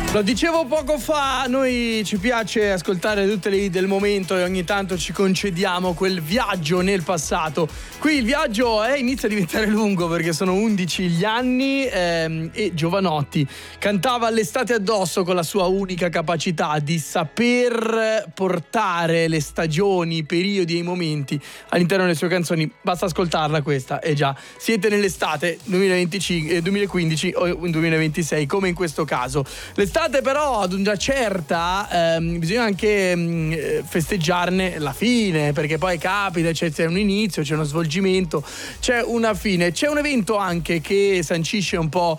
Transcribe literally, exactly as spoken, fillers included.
Lo dicevo poco fa, a noi ci piace ascoltare tutte le hit del momento e ogni tanto ci concediamo quel viaggio nel passato. Qui il viaggio eh, inizia a diventare lungo perché sono undici gli anni ehm, e Jovanotti cantava l'estate addosso con la sua unica capacità di saper portare le stagioni, i periodi e i momenti all'interno delle sue canzoni. Basta ascoltarla questa e già siete nell'estate duemilaventicinque, duemilaquindici o duemilaventisei come in questo caso. L'estate però ad una certa ehm, bisogna anche mh, festeggiarne la fine, perché poi capita, c'è, c'è un inizio, c'è uno svolgimento, c'è una fine, c'è un evento anche che sancisce un po'